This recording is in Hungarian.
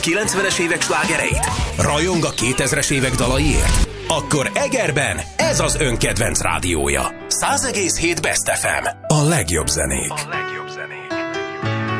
90-es évek slágereit? Rajong a 2000-es évek dalaiért? Akkor Egerben ez az ön kedvenc rádiója. 100,7 Best FM. A legjobb zenék.